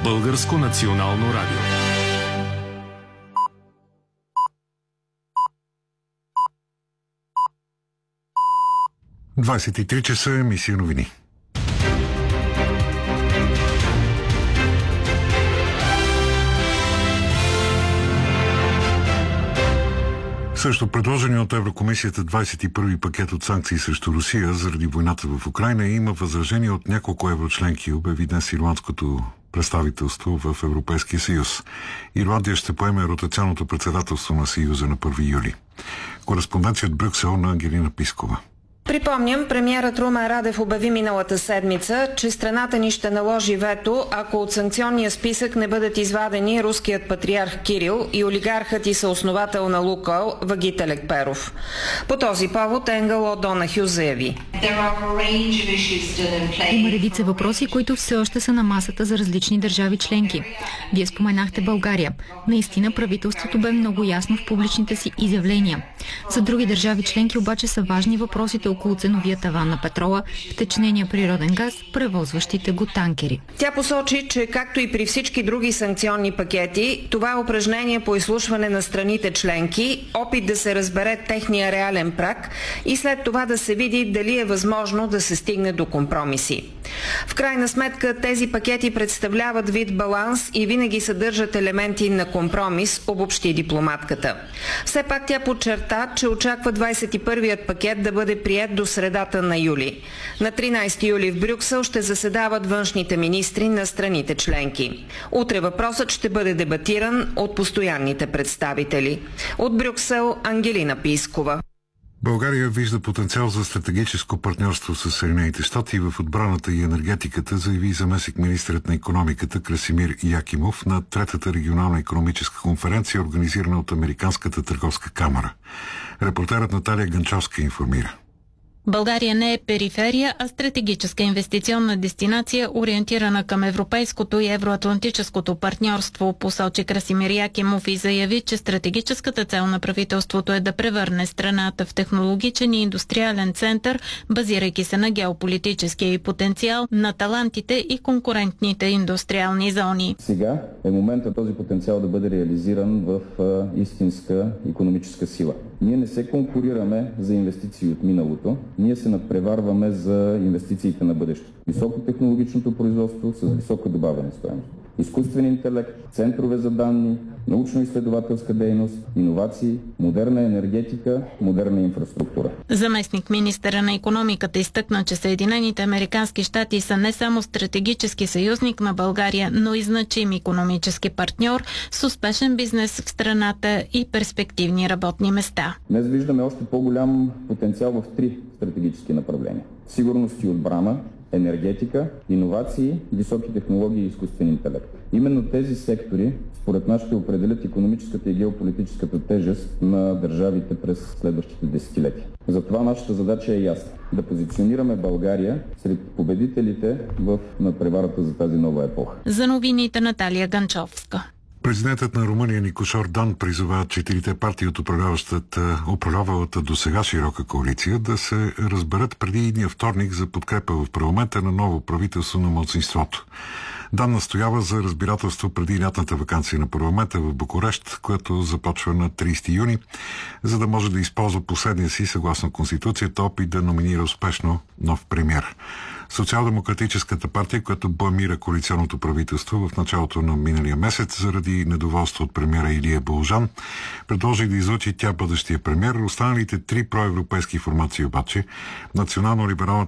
Българско национално радио. – 23 часа, емисия новини. Също предложени от Еврокомисията 21-и пакет от санкции срещу Русия заради войната в Украйна има възражение от няколко еврочленки, обяви днес ирландското представителство в Европейския съюз. Ирландия ще поеме ротационното председателство на Съюза на 1 юли. Кореспонденция от Брюксел на Ангелина Пискова. Припомням, премиерът Румен Радев обяви миналата седмица, че страната ни ще наложи вето, ако от санкционния списък не бъдат извадени руският патриарх Кирил и олигархът и съосновател на Лукойл Вагит Елекперов. По този повод Енгел О'Донахю заяви: има редица въпроси, които все още са на масата за различни държави членки. Вие споменахте България. Наистина правителството бе много ясно в публичните си изявления. За други държави членки обаче са важни въпросите около ценовия таван на петрола, втечнения природен газ, превозващите го танкери. Тя посочи, че както и при всички други санкционни пакети, това е упражнение по изслушване на страните членки, опит да се разбере техния реален праг и след това да се види дали е възможно да се стигне до компромиси. В крайна сметка тези пакети представляват вид баланс и винаги съдържат елементи на компромис, обобщи дипломатката. Все пак тя подчерта, че очаква 21-ият пакет да бъде приет до средата на юли. На 13 юли в Брюксел ще заседават външните министри на страните членки. Утре въпросът ще бъде дебатиран от постоянните представители. От Брюксел Ангелина Пискова. България вижда потенциал за стратегическо партньорство с Съединените щати в отбраната и енергетиката, заяви заместник-министърът на икономиката Красимир Якимов на третата регионална икономическа конференция, организирана от Американската търговска камара. Репортерът Наталия Ганчовска информира. България не е периферия, а стратегическа инвестиционна дестинация, ориентирана към европейското и евроатлантическото партньорство, посочи Красимир Якимов и заяви, че стратегическата цел на правителството е да превърне страната в технологичен и индустриален център, базирайки се на геополитическия и потенциал, на талантите и конкурентните индустриални зони. Сега е моментът този потенциал да бъде реализиран в истинска икономическа сила. Ние не се конкурираме за инвестиции от миналото, ние се надпреварваме за инвестициите на бъдещето. Високотехнологичното производство с висока добавена стойност. Изкуствен интелект, центрове за данни, научно-изследователска дейност, иновации, модерна енергетика, модерна инфраструктура. Заместник министъра на икономиката изтъкна, че Съединените американски щати са не само стратегически съюзник на България, но и значим икономически партньор с успешен бизнес в страната и перспективни работни места. Днес виждаме още по-голям потенциал в 3 стратегически направления. Сигурност и отбрана, енергетика, иновации, високи технологии и изкуствен интелект. Именно тези сектори, според нас, ще определят икономическата и геополитическата тежест на държавите през следващите десетилетия. Затова нашата задача е ясна – да позиционираме България сред победителите в надпреварата за тази нова епоха. За новините Наталия Ганчовска. Президентът на Румъния Никош Ордан призова 4 партии от управлявалата до сега широка коалиция да се разберат преди идния вторник за подкрепа в парламента на ново правителство на малцинството. Дан настоява за разбирателство преди лятната ваканция на парламента в Букурещ, което започва на 30 юни, за да може да използва последния си, съгласно Конституцията, опит да номинира успешно нов премиер. Социал-демократическата партия, която бламира коалиционното правителство в началото на миналия месец заради недоволство от премиера Илия Балжан, предложи да излъчи тя бъдещия премиер. Останалите 3 проевропейски формации обаче, Национално-либералната